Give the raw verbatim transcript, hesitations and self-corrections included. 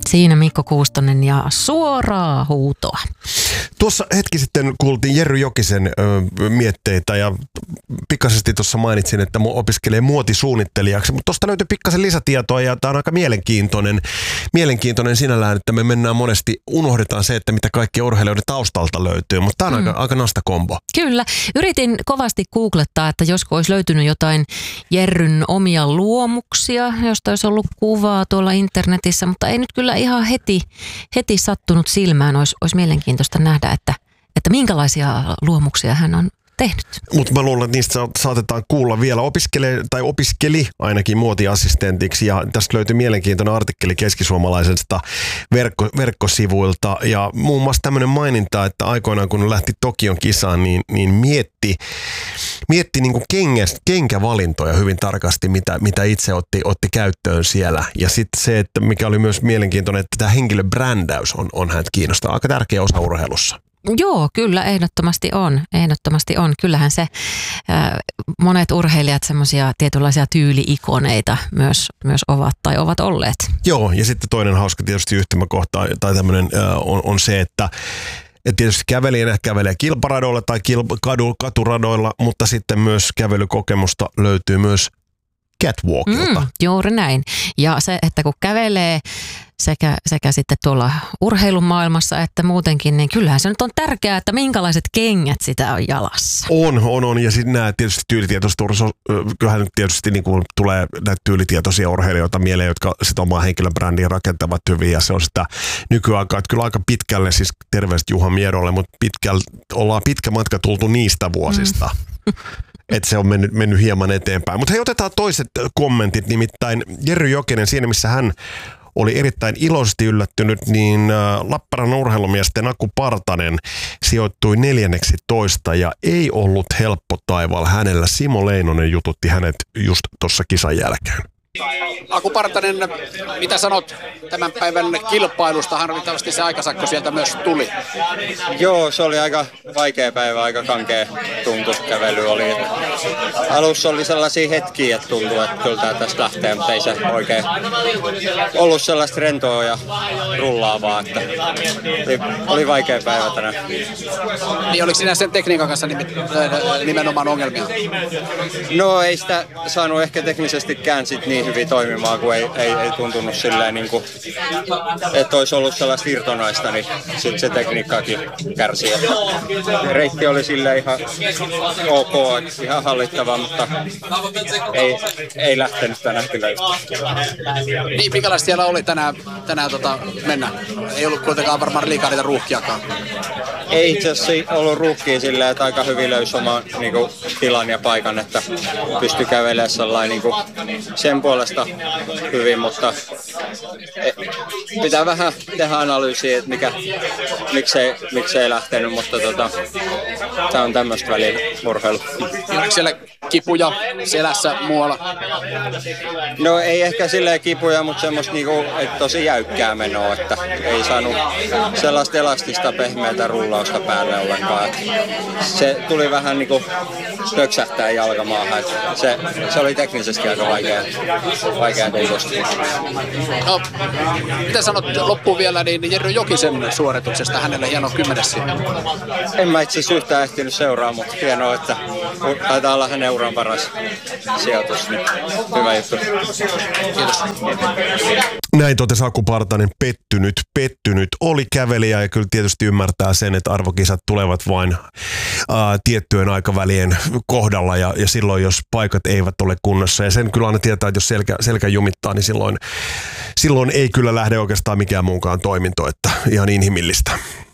Siinä Mikko Kuustonen ja suoraa huutoa. Tuossa hetki sitten kuultiin Jerry Jokisen ö, mietteitä ja pikaisesti tuossa mainitsin, että opiskelee muotisuunnittelijaksi, mutta tuosta löytyy pikkasen lisätietoa ja tämä on aika mielenkiintoinen, mielenkiintoinen sinällään, että me mennään monesti, unohdetaan se, että mitä kaikki urheilijoiden taustalta löytyy, mutta tämä on mm. aika, aika nasta kombo. Kyllä. Yritin kovasti googlettaa, että josko olisi löytynyt jotain Jerryn omia luomuksia, josta olisi ollut kuvaa tuolla internetissä, mutta ei nyt kyllä ihan heti, heti sattunut silmään. Olisi, olisi mielenkiintoista nähdä, että, että minkälaisia luomuksia hän on tehnyt. Mutta mä luulen, että niistä saatetaan kuulla vielä. Opiskelee tai opiskeli ainakin muotiassistentiksi ja tästä löytyy mielenkiintoinen artikkeli keskisuomalaisesta verkko, verkkosivuilta ja muun muassa tämmöinen maininta, että aikoinaan kun lähti Tokion kisaan, niin, niin mietti, mietti niin kuin kengäs, kenkävalintoja hyvin tarkasti, mitä, mitä itse otti, otti käyttöön siellä. Ja sitten se, että mikä oli myös mielenkiintoinen, että tämä henkilöbrändäys on, on häntä kiinnostaa. Aika tärkeä osa urheilussa. Joo, kyllä ehdottomasti on. Ehdottomasti on. Kyllähän se äh, monet urheilijat semmoisia tietynlaisia tyyli-ikoneita myös, myös ovat tai ovat olleet. Joo, ja sitten toinen hauska tietysti yhtymäkohta tai tämmöinen äh, on, on se, että et tietysti kävelijänä kävelee kilparadoilla tai kilp- kadu, katuradoilla, mutta sitten myös kävelykokemusta löytyy myös catwalkilta. Mm, juuri näin. Ja se, että kun kävelee sekä, sekä sitten tuolla urheilumaailmassa että muutenkin, niin kyllähän se nyt on tärkeää, että minkälaiset kengät sitä on jalassa. On, on, on. Ja sitten nämä tietysti tyylitietoiset, kyllähän nyt tietysti niin kuin tulee näitä tyylitietoisia urheilijoita mieleen, jotka sitä omaa henkilöbrändiä rakentavat hyvin. Ja se on sitä nykyaikaa, että kyllä aika pitkälle, siis terveistä Juha Miedolle, mutta pitkälle, ollaan pitkä matka tultu niistä vuosista. Mm. Että se on mennyt, mennyt hieman eteenpäin. Mutta hei, otetaan toiset kommentit, nimittäin Jerry Jokinen siinä, missä hän oli erittäin iloisesti yllättynyt, niin Lappeenrannan urheilumiesten Aku Partanen sijoittui neljänneksi toista ja ei ollut helppo taivaalla hänellä. Simo Leinonen jututti hänet just tuossa kisan jälkeen. Aku Partanen, mitä sanot tämän päivän kilpailusta? Harvittavasti se aikasakko sieltä myös tuli. Joo, se oli aika vaikea päivä, aika kankea tuntu kävely oli. Alussa oli sellaisia hetkiä, että tuntui, että kyllä tämä tästä lähtee, mutta ei se oikein ollut sellaista rentoa ja rullaavaa, että oli vaikea päivä tänään. Niin oliko sinä sen tekniikan kanssa nimenomaan ongelmia? No ei sitä saanut ehkä teknisestikään sit niin hyvin toimimaan, kun ei, ei, ei tuntunut silleen, niin kuin, että olisi ollut sellaista irtonaista, niin sitten se tekniikkaakin kärsii. Reitti oli silleen ihan ok, ihan hallittava, mutta ei, ei lähtenyt tänään kyllä yhtään. Niin, minkälaista siellä oli tänään, tänään tota, mennä? Ei ollut kuitenkaan varmaan liikaa niitä ruuhkiakaan. Ei itse asiassa ollut ruuhkia silleen, että aika hyvin löysi oman niin kuin, tilan ja paikan, että pystyi kävelemään sellainen niin kuin, sen puolesta hyvin, mutta pitää vähän tehdä analyysiä, että mikä, miksei, miksei lähtenyt, mutta tota, tämä on tämmöistä välillä urheilu. Oliko siellä kipuja selässä muualla? No ei ehkä silleen kipuja, mutta semmoista niinku, että tosi jäykkää menoa, että ei saanut sellaista elastista pehmeätä rullausta päälle ollenkaan. Se tuli vähän niinku töksähtää jalkamaahan, että se, se oli teknisesti aika vaikea, vaikea tuntusta. No, mitä sanot loppuun vielä niin Jerry Jokisen suorituksesta, hänelle hieno kymmenes siinä? En mä itse asiassa yhtään ehtinyt seuraa, mutta hienoa, että taitaa olla hänen uran paras sijoitus, niin hyvä juttu. Kiitos. Näin totesi Aku Partanen, pettynyt, pettynyt oli kävelijä ja kyllä tietysti ymmärtää sen, että arvokisat tulevat vain ää, tiettyjen aikavälien kohdalla ja, ja silloin jos paikat eivät ole kunnossa ja sen kyllä aina tietää, että jos selkä, selkä jumittaa, niin silloin, silloin ei kyllä lähde oikeastaan mikään muunkaan toiminto, että ihan inhimillistä.